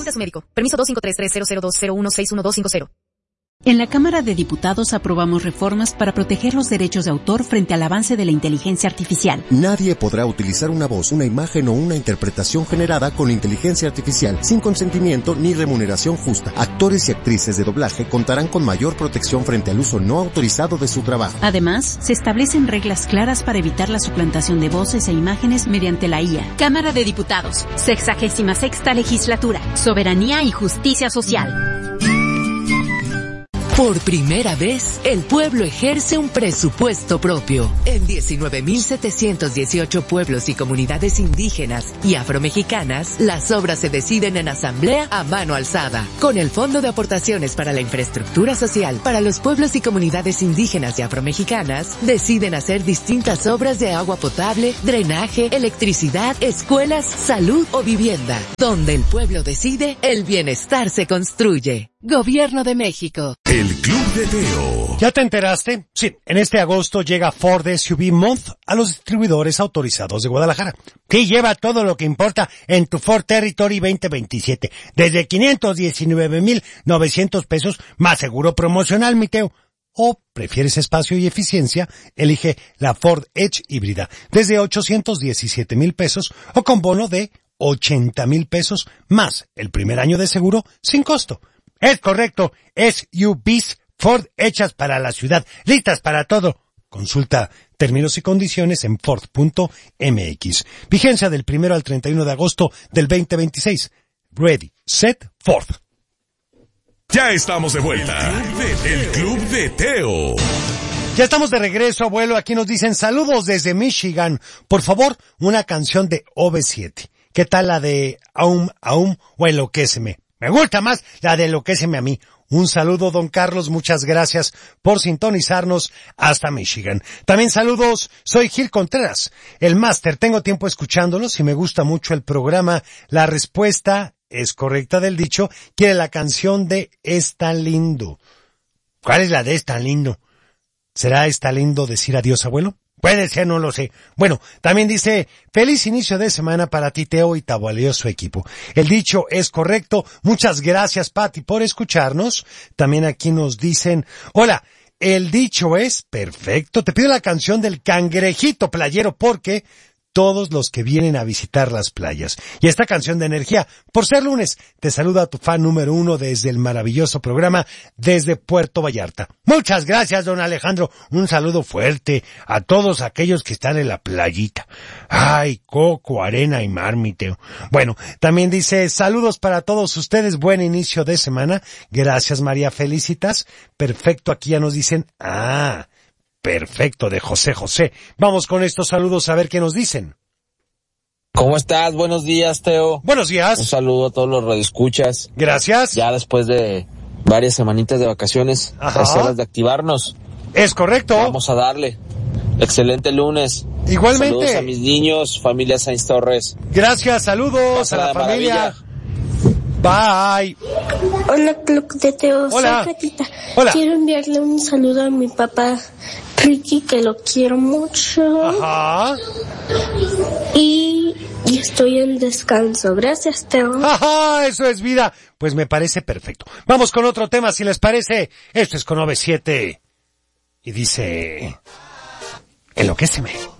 Consulte a su médico. Permiso 253-300-201-61250. En la Cámara de Diputados aprobamos reformas para proteger los derechos de autor frente al avance de la inteligencia artificial. Nadie podrá utilizar una voz, una imagen o una interpretación generada con inteligencia artificial sin consentimiento ni remuneración justa. Actores y actrices de doblaje contarán con mayor protección frente al uso no autorizado de su trabajo. Además, se establecen reglas claras para evitar la suplantación de voces e imágenes mediante la IA. Cámara de Diputados, 66ª Legislatura, Soberanía y Justicia Social. Por primera vez, el pueblo ejerce un presupuesto propio. En 19.718 pueblos y comunidades indígenas y afromexicanas, las obras se deciden en asamblea a mano alzada. Con el Fondo de Aportaciones para la Infraestructura Social para los pueblos y comunidades indígenas y afromexicanas, deciden hacer distintas obras de agua potable, drenaje, electricidad, escuelas, salud o vivienda. Donde el pueblo decide, el bienestar se construye. Gobierno de México. El Club de Teo. ¿Ya te enteraste? Sí, en este agosto llega Ford SUV Month a los distribuidores autorizados de Guadalajara. Sí, lleva todo lo que importa en tu Ford Territory 2027. Desde 519,900 pesos más seguro promocional, mi Teo. O prefieres espacio y eficiencia, elige la Ford Edge híbrida desde 817,000 pesos o con bono de 80,000 pesos más el primer año de seguro sin costo. Es correcto, SUVs Ford hechas para la ciudad, listas para todo. Consulta términos y condiciones en Ford.mx. Vigencia del 1 al 31 de agosto del 2026. Ready, set, Ford. Ya estamos de vuelta. El Club de Teo. Ya estamos de regreso, abuelo. Aquí nos dicen saludos desde Michigan. Por favor, una canción de OV7. ¿Qué tal la de Aum Aum o Enloquéceme? Me gusta más la de Enloquéceme a mí. Un saludo, don Carlos, muchas gracias por sintonizarnos hasta Michigan. También saludos, soy Gil Contreras, el máster, tengo tiempo escuchándolos y me gusta mucho el programa. La respuesta es correcta del dicho, quiere la canción de Es tan lindo. ¿Cuál es la de Es tan lindo? ¿Será Es tan lindo decir adiós, abuelo? Puede ser, no lo sé. Bueno, también dice, feliz inicio de semana para ti, Teo, y tu valioso equipo. El dicho es correcto. Muchas gracias, Pati, por escucharnos. También aquí nos dicen, hola, el dicho es perfecto. Te pido la canción del cangrejito playero porque todos los que vienen a visitar las playas. Y esta canción de energía, por ser lunes, te saluda tu fan número 1 desde el maravilloso programa desde Puerto Vallarta. Muchas gracias, don Alejandro. Un saludo fuerte a todos aquellos que están en la playita. Ay, coco, arena y mar, mi Teo. Bueno, también dice, saludos para todos ustedes, buen inicio de semana. Gracias, María, felicitas. Perfecto, aquí ya nos dicen, perfecto, de José José. Vamos con estos saludos a ver qué nos dicen. ¿Cómo estás? Buenos días, Teo. Buenos días. Un saludo a todos los radioescuchas. Gracias. Ya después de varias semanitas de vacaciones, es hora de activarnos. Es correcto. Vamos a darle. Excelente lunes. Igualmente. Saludos a mis niños, familia Sainz Torres. Gracias, saludos. Pásala a la familia. Bye. Hola, Club de Teo. Hola. Soy Catita. Hola. Quiero enviarle un saludo a mi papá Ricky, que lo quiero mucho. Ajá. Y estoy en descanso. Gracias, Teo. Ajá, eso es vida. Pues me parece perfecto. Vamos con otro tema, si les parece. Esto es con OV7. Y dice... Enloquéceme.